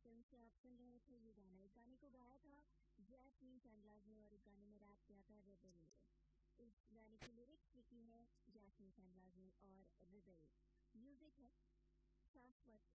Film से आप सुन रहे थे ये गाना। इस गाने को गाया था जैस्मीन सैंडलाज ने और इस गाने में रैप किया था रिबल ने। इस गाने की लिरिक्स लिखी है जैस्मीन सैंडलाज ने और रिबल। म्यूजिक है शाश्वत